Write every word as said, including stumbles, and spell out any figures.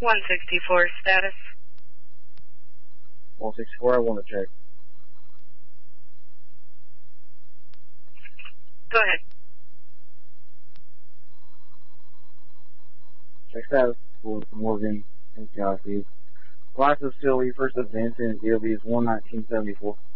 one sixty-four, status. one sixty-four, I want to check. Go ahead. Check status for Morgan and Josh. License facility, first of Vincent, D O B is one nineteen seventy-four.